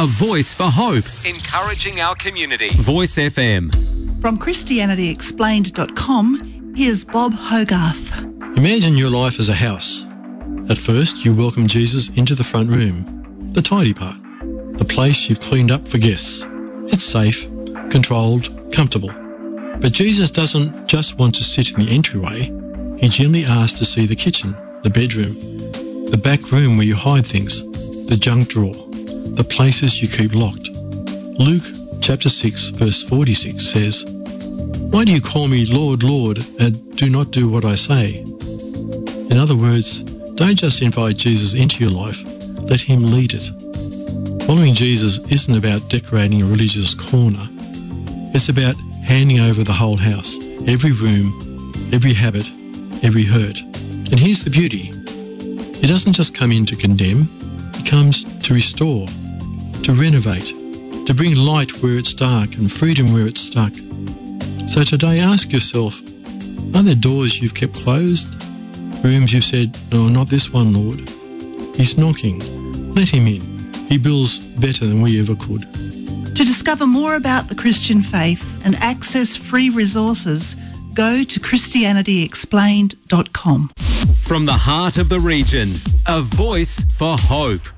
a voice for hope, encouraging our community. Voice FM. From ChristianityExplained.com, here's Bob Hogarth. Imagine your life as a house. At first, you welcome Jesus into the front room, the tidy part, the place you've cleaned up for guests. It's safe, controlled, comfortable. But Jesus doesn't just want to sit in the entryway. He gently asks to see the kitchen, the bedroom, the back room where you hide things, the junk drawer, the places you keep locked. Luke chapter 6 verse 46 says, "Why do you call me Lord, Lord, and do not do what I say?" In other words, don't just invite Jesus into your life, let him lead it. Following Jesus isn't about decorating a religious corner. It's about handing over the whole house, every room, every habit, every hurt. And here's the beauty. He doesn't just come in to condemn, he comes to restore, to renovate, to bring light where it's dark and freedom where it's stuck. So today ask yourself, are there doors you've kept closed? Rooms you've said, "No, not this one, Lord." He's knocking. Let him in. He builds better than we ever could. To discover more about the Christian faith and access free resources, go to ChristianityExplained.com. From the heart of the region, a voice for hope.